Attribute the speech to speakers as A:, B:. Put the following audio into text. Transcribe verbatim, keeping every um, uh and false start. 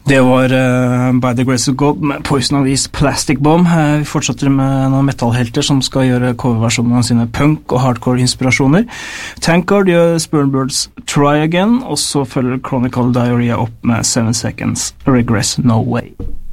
A: Det var uh, By the Grace of God med Poison Ivy Plastic Bomb. Uh, vi fortsetter med noen metallhelter som skal gjøre coverversjoner av sine punk- og hardcore-inspirasjoner. Tankard gjør Spurnbirds Try Again, og så følger Chronicle Diarrhea opp med Seven Seconds Regress No Way.